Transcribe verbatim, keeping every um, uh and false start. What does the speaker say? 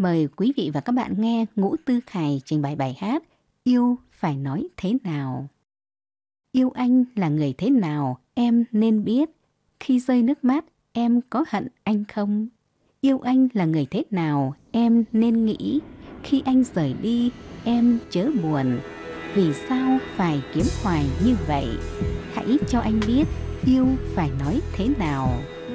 Mời quý vị và các bạn nghe Ngũ Tư Khải trình bày bài hát Yêu phải nói thế nào. Yêu anh là người thế nào em nên biết, khi rơi nước mắt em có hận anh không? Yêu anh là người thế nào em nên nghĩ, khi anh rời đi em chớ buồn. Vì sao phải kiếm hoài như vậy? Hãy cho anh biết yêu phải nói thế nào.